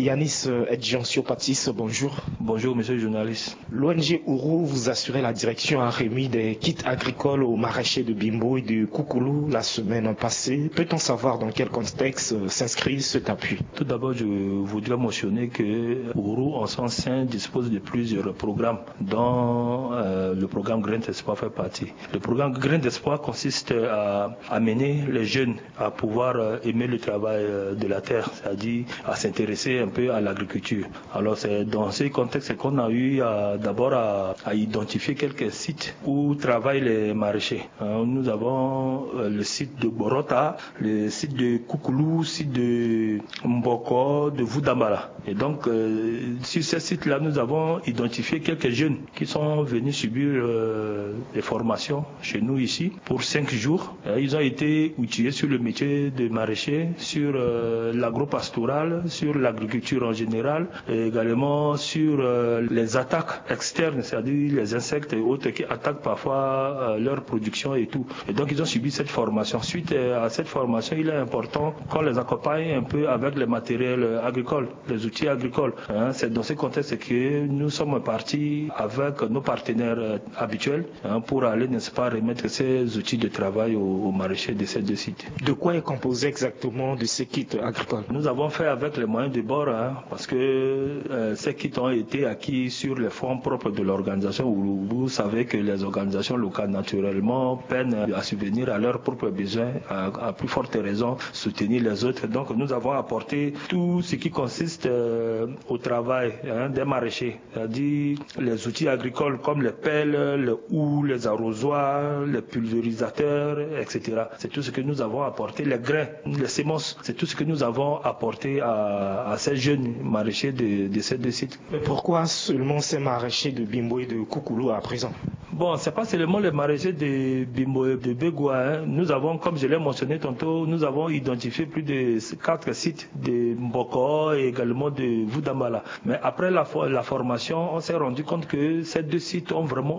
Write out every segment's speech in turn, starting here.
Yanis Edjansiopatis, bonjour. Bonjour, monsieur le journaliste. L'ONG Ourou, vous assurez la direction, a remis des kits agricoles aux maraîchers de Bimbo et de Koukoulou la semaine passée. Peut-on savoir dans quel contexte s'inscrit cet appui? Tout d'abord, je voudrais mentionner que Ourou, en son sein, dispose de plusieurs programmes, dont le programme Grain d'Espoir fait partie. Le programme Grain d'Espoir consiste à amener les jeunes à pouvoir aimer le travail de la terre, c'est-à-dire à s'intéresser un peu à l'agriculture. Alors c'est dans ce contexte qu'on a eu d'abord à identifier quelques sites où travaillent les maraîchers. Nous avons le site de Borota, le site de Koukoulou, le site de Mboko, de Voudambala. Et donc sur ces sites-là, nous avons identifié quelques jeunes qui sont venus subir des formations chez nous ici pour 5 jours. Ils ont été outillés sur le métier de maraîcher, sur l'agro-pastoral, sur l'agriculture en général, et également sur les attaques externes, c'est-à-dire les insectes et autres qui attaquent parfois leur production et tout. Et donc ils ont subi cette formation. Suite à cette formation, il est important qu'on les accompagne un peu avec les matériels agricoles, les outils agricoles. C'est dans ce contexte que nous sommes partis avec nos partenaires habituels pour aller, n'est-ce pas, remettre ces outils de travail aux maraîchers de ces 2 sites. De quoi est composé exactement de ces kits agricoles? Nous avons fait avec les moyens de bord, parce que ces kits ont été acquis sur les fonds propres de l'organisation. Vous savez que les organisations locales, naturellement, peinent à subvenir à leurs propres besoins, à plus forte raison soutenir les autres. Donc nous avons apporté tout ce qui consiste au travail des maraîchers, c'est-à-dire les outils agricoles comme les pelles, les houes, les arrosoirs, les pulvérisateurs, etc. C'est tout ce que nous avons apporté. Les grains, les semences, c'est tout ce que nous avons apporté à ces jeunes maraîchers de ces 2 sites. Mais pourquoi seulement ces maraîchers de Bimbo et de Koukoulou à présent? Bon, c'est pas seulement les maraîchers de Bimbo et de Begoua. Nous avons, comme je l'ai mentionné tantôt, nous avons identifié plus de 4 sites de Mboko et également de Voudambala. Mais après la formation, on s'est rendu compte que ces 2 sites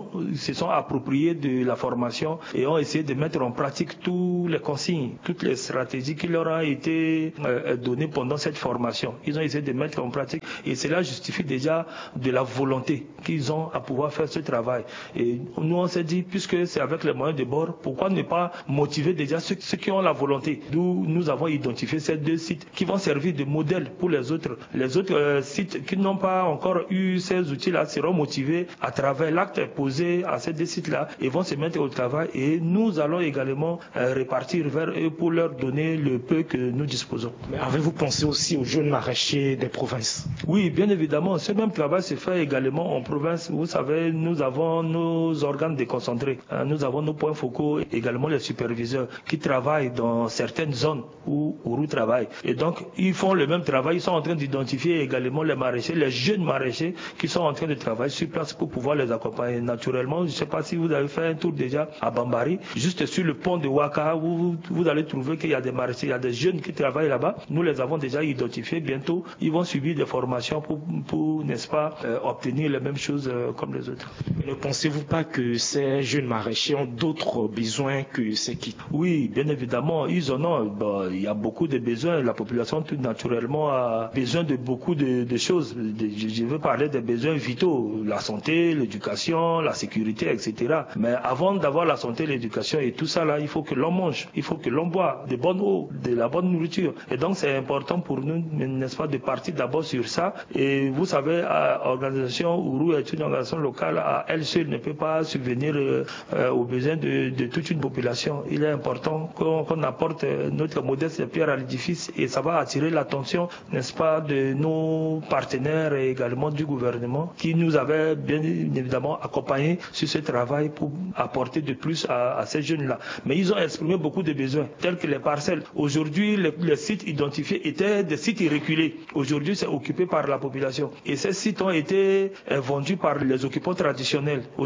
se sont appropriés de la formation et ont essayé de mettre en pratique toutes les consignes, toutes les stratégies qui leur ont été données pendant cette formation. Ils ont essayé de mettre en pratique et cela justifie déjà de la volonté qu'ils ont à pouvoir faire ce travail. Et nous on s'est dit, puisque c'est avec les moyens de bord, pourquoi ne pas motiver déjà ceux qui ont la volonté. D'où nous avons identifié ces 2 sites qui vont servir de modèle pour les autres. Les autres sites qui n'ont pas encore eu ces outils-là seront motivés à travers l'acte posé à ces 2 sites-là et vont se mettre au travail. Et nous allons également repartir vers eux pour leur donner le peu que nous disposons. Mais avez-vous pensé aussi aux jeunes maraîchers des provinces? Oui, bien évidemment. Ce même travail se fait également en province. Vous savez, nous avons nos organes déconcentrés. Nous avons nos points focaux, également les superviseurs qui travaillent dans certaines zones où Ourou travaille. Et donc, ils font le même travail. Ils sont en train d'identifier également les maraîchers, les jeunes maraîchers qui sont en train de travailler sur place pour pouvoir les accompagner. Naturellement, je ne sais pas si vous avez fait un tour déjà à Bambari, juste sur le pont de Ouaka, où vous allez trouver qu'il y a des maraîchers, il y a des jeunes qui travaillent là-bas. Nous les avons déjà identifiés. Bientôt, ils vont subir des formations pour n'est-ce pas, obtenir les mêmes choses comme les autres. Ne pensez-vous pas que ces jeunes maraîchers ont d'autres besoins que ces kits? Oui, bien évidemment, ils en ont. Il y a beaucoup de besoins. La population, tout naturellement, a besoin de beaucoup de choses. Je veux parler des besoins vitaux, la santé, l'éducation, la sécurité, etc. Mais avant d'avoir la santé, l'éducation et tout ça, là, il faut que l'on mange, il faut que l'on boit de bonne eau, de la bonne nourriture. Et donc, c'est important pour nous, n'est-ce pas, de partir d'abord sur ça. Et vous savez, l'organisation Ourou est une organisation locale, à elle seule ne peut pas subvenir aux besoins de toute une population. Il est important qu'on apporte notre modeste pierre à l'édifice et ça va attirer l'attention, n'est-ce pas, de nos partenaires et également du gouvernement qui nous avaient bien évidemment accompagnés sur ce travail pour apporter de plus à ces jeunes-là. Mais ils ont exprimé beaucoup de besoins, tels que les parcelles. Aujourd'hui, les sites identifiés étaient des sites irréguliers. Aujourd'hui, c'est occupé par la population. Et ces sites ont été vendus par les occupants traditionnels. Aujourd'hui, ça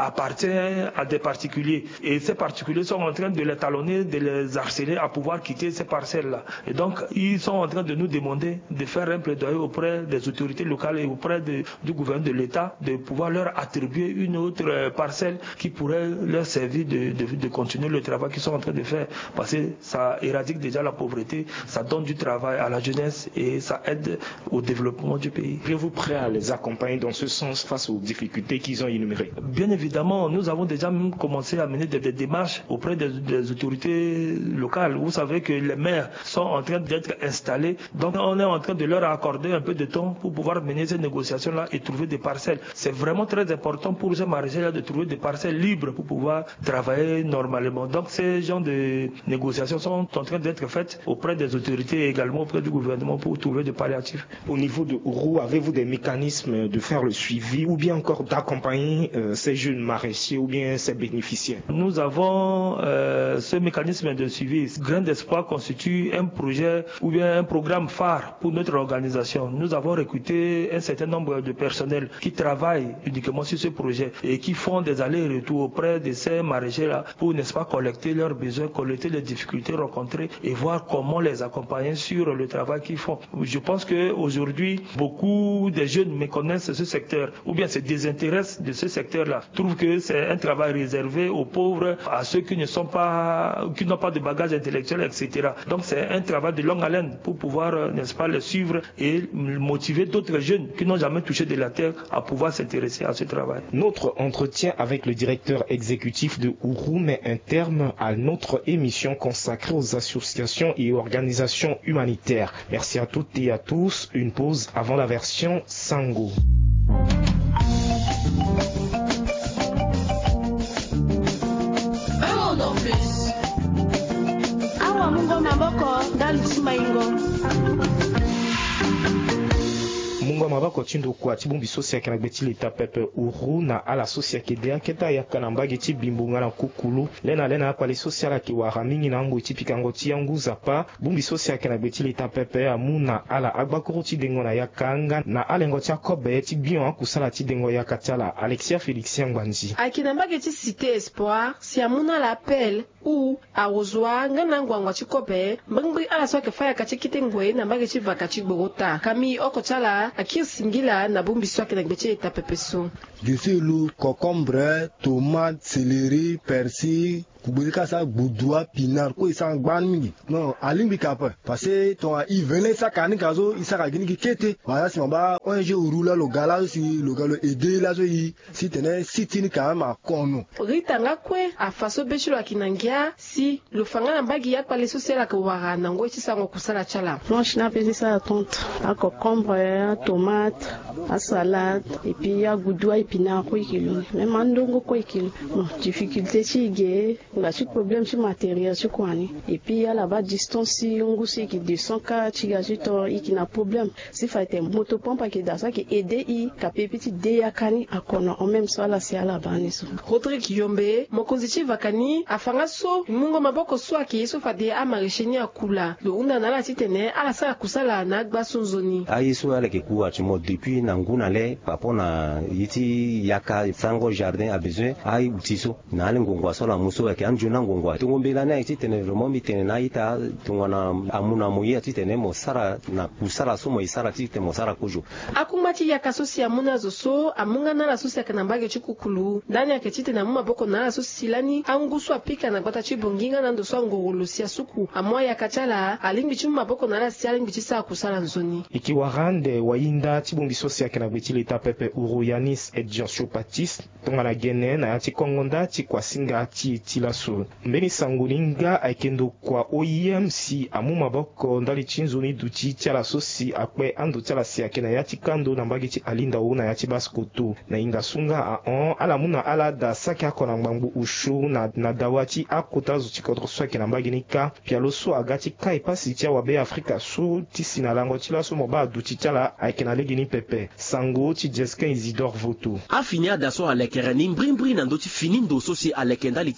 appartient à des particuliers. Et ces particuliers sont en train de les talonner, de les harceler à pouvoir quitter ces parcelles-là. Et donc, ils sont en train de nous demander de faire un plaidoyer auprès des autorités locales et auprès du gouvernement de l'État, de pouvoir leur attribuer une autre parcelle qui pourrait leur servir de continuer le travail qu'ils sont en train de faire. Parce que ça éradique déjà la pauvreté, ça donne du travail à la jeunesse et ça aide au développement du pays. Êtes-vous prêt à les accompagner dans ce sens face aux difficultés qu'ils ont énumérées? Bien évidemment, nous avons déjà même commencé à mener des démarches auprès des autorités locales. Vous savez que les maires sont en train d'être installés, donc on est en train de leur accorder un peu de temps pour pouvoir mener ces négociations-là et trouver des parcelles. C'est vraiment très important pour ces maraîchers-là de trouver des parcelles libres pour pouvoir travailler normalement. Donc ces genres de négociations sont en train d'être faites auprès des autorités et également auprès du gouvernement pour trouver des palliatifs. Au niveau de Ourou, avez-vous des mécanismes de faire le suivi ou bien encore d'accompagner ces jeunes maraîchers ou bien ces bénéficiaires? Nous avons ce mécanisme de suivi. Grain d'Espoir constitue un projet ou bien un programme phare pour notre organisation. Nous avons recruté un certain nombre de personnels qui travaillent uniquement sur ce projet et qui font des allers-retours auprès de ces maraîchers-là pour, n'est-ce pas, collecter leurs besoins, collecter les difficultés rencontrées et voir comment les accompagner sur le travail qu'ils font. Je pense qu'aujourd'hui, beaucoup de jeunes méconnaissent ce secteur ou bien se désintéressent de ce secteur-là, trouvent que c'est un travail réservé aux pauvres, à ceux qui n'ont pas de bagage intellectuel, etc. Donc c'est un travail de longue haleine pour pouvoir, n'est-ce pas, les suivre et motiver d'autres jeunes qui n'ont jamais touché de la terre à pouvoir s'intéresser à ce travail. Notre entretien avec le directeur exécutif de Ourou met un terme à notre émission consacrée aux associations et organisations humanitaires. Merci à toutes et à tous. Une pause avant la version Sango. Mungu mabako chindo kwa chibumbi sosi akana gbeti leta pepe Ourou na ala sosi akedea keta yakana mbage chibimbunga na kukulu lena kwa le sosi ala kiwara mingi na ngo chipikango chiangu zapa bumbi sosi akana gbeti leta pepe amuna ala agbakoro chidengo na yakanga na alengo cha kobe chibion kusala chidengo yakatala Alexia Félixien Ngwanzi akina mbage chi cité espoir si amuna l'appel ou arozwa ngana ngwangwa chikobe mbangbi ala soke faya kachikite ngwe na mbage chi vakachi bogota kami okochala akir singila na bumbi soke na gbeche eta pepeso. Je suis le concombre, tomate, céleri, persil, kubulika sa boudoua pinar ko isa gban mingi non alimbi kapa parce que ton il venait ça kani kazo isa ka gini kete voilà si mba ONG Ourou là le gala si le galo aider là si tenait sitini quand même à kono rita ngakwe afaso bechilo akinangia si le fanga na mbagi ya pale social ka wara na ngo chisa ngo kusala chala moi je n'appelle ça tonte à concombre à tomate à salade et puis à boudoua épinard ko kilo même andongo ko kilo non difficulté chige la suite problème sur matériel sur quoi et puis il y a là-bas distance si on goûte qui descend ka chigazito qui n'a problème si fait un motopompe qui dans ça qui aider i capé petit deyakani akona en même ça là c'est à la baniso Rodrigue Yombe mokonzichi vakani afanga so mungo maboko so akiso fade amarisheni akula le unda na la titene ala sa kusala na gbasonzoni aiso ala ke kuwa chimo depuis na nguna le papona yiti yaka sango jardin a besoin ai utiso na ale ngongwa so la muso ya anjuna ngongwa tungombela na titene vraiment mitene na ita tungwana amuna moya titene mosara na kusala so moisara titene mosara kujo akumati yaka sosi amuna zoso amunga na la sosi kanambage chikukulu ndani ya ketite na maboko na la sosi silani angusu apika na gbata chibonginga na ndo so ngorolo sia suku amwa yakachala alimbi chuma maboko na la sia alimbi chisa kusala nzoni ikiwarande wainda chibumbi sosi yakana gbeti leta pepe Ourou Yanis et Jean Patis tongana gene na yati kongonda chikwasinga tilaso mbeni sangulinga aikendo kwa OIMC amu maboko ndali chinzuni duchi chala sosi akwe ando chala siake na yati kando na mbagi chi alinda una yati baskoto na inga sunga a on ala muna ala da saki akona mbangu ushu na dawachi akota zuchi kodro swake na mbagi nika pialo so agati kai pasi tia wabe Afrika so tisi na lango chila so moba duchi chala aikena legini pepe sango chi Jeskin Isidore Voto afini adaso alekere ni mbrimbri na ndoti fini ndo sosi alekenda li chala na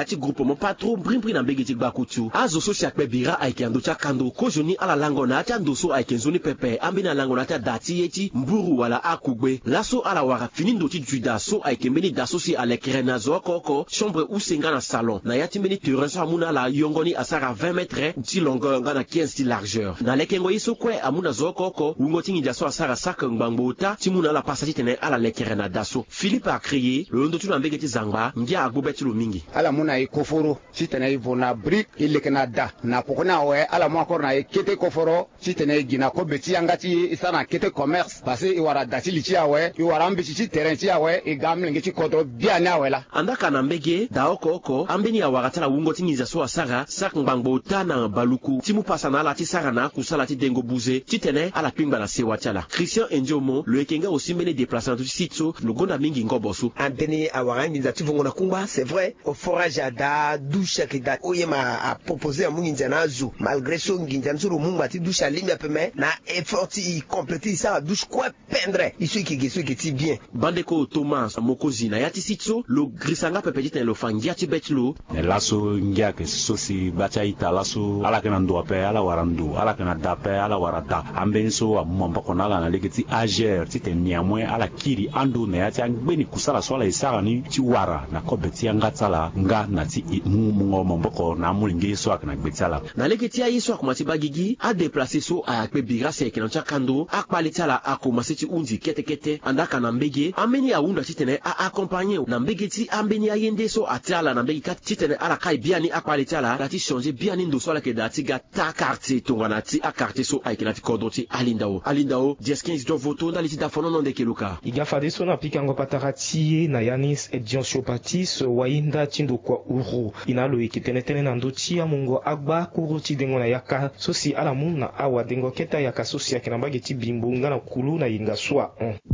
yati groupement patro brimbri na mbege tikba kutu azo so siakpe bira aike andocha kando kozoni ala lango na ati andoso aike nzoni pepe ambi na lango na ati dati yeti mburu wala akugbe laso ala wara finindo ti juida so aike mbeni daso si alekere na zo koko chambre usenga na salon na yati mbeni terrain so amuna la yongoni asara 20 mètres ti longueur nga na 15 ti largeur na lekengo yiso kwe amuna zo koko ungo tingi daso asara saka ngbango ta timuna la passager tene ala lekere na daso Philippe a crié le ndo tu na mbege ti zangba ngia agbobeti lo mingi ala muna e koforo sitene ivona brick ilekena da na pokona we ala mo akor na e kete koforo sitene gina ko beti angati isana kete commerce parce i wara dati lichi awe i wara ambi ci terrain ci awe e gamle ngi ci kodro biani awe la andaka na mbege da oko ambeni ya wara tala wungo tingiza so asara sak mbangbo tana baluku timu pasana la ti sara na kusala ti dengo buze titene ala pingba na sewa tala Christian Enjomo le kenga aussi mene déplacement tu sitso le gonda mingi ngobosu ambeni awara ngi za tivongo na kumba c'est vrai au forage da douche que da oyema a proposé à munginza na zu malgré so nginza nsuru mumba ti douche alimia peme na effort i compléter ça douche quoi pendre isu ki ti bien bandeko Thomas Mokozi na yati sitso lo grisanga pepe ti lo fangia ti betlo laso ngia ke sosi bacha ita laso ala kana ndo pe ala warandu ala kana dape ala warata ambenso amumba kona na legeti ager ti teniamwe ala kiri ando na yati angbeni kusala swala isara ni ti wara na kobeti angatala nga na ti mungo momboko na mulingi so akana gbetsala na legeti ya yiso akomati bagigi a déplacer so a akpe birase ekena kando akpalitala akomasi ti undi kete andaka na mbege ameni aunda titene a accompagner na mbege ti ambeni ayende so atala na mbege kat titene ala kai biani akpalitala dati changer biani ndo so ala ke dati ga ta carte tongana ti a carte so aikena ti kodo ti alindao 10-15 do voto ndali ti dafono non de keluka igafade so na pikango patarati na Yanis Edion Chopatis wainda tindo kwa uru inalo ikitenetene na ndochi ya mungo agba kuro ti dengo na yaka sosi ala muna awa dengo keta yaka sosi akena mbage ti bimbunga na kulu na yinga swa